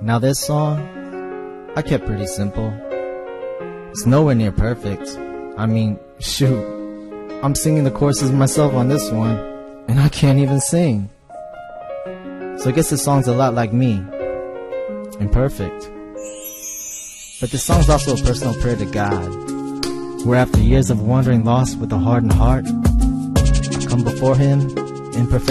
Now this song, I kept pretty simple. It's nowhere near perfect. I mean, shoot, I'm singing the choruses myself on this one, and I can't even sing. So I guess this song's a lot like me, imperfect. But this song's also a personal prayer to God, where after years of wandering lost with a hardened heart, I come before Him imperfect.